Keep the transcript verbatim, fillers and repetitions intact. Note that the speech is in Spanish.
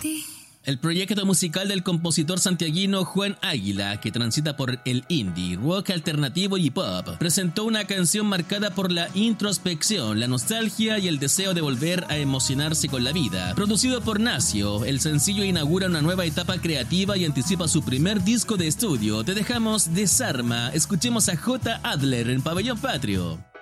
ti. El proyecto musical del compositor santiaguino Juan Águila, que transita por el indie, rock alternativo y pop, presentó una canción marcada por la introspección, la nostalgia y el deseo de volver a emocionarse con la vida. Producido por Nacio, el sencillo inaugura una nueva etapa creativa y anticipa su primer disco de estudio. Te dejamos Desarma, escuchemos a J. Adler en Pabellón Patrio.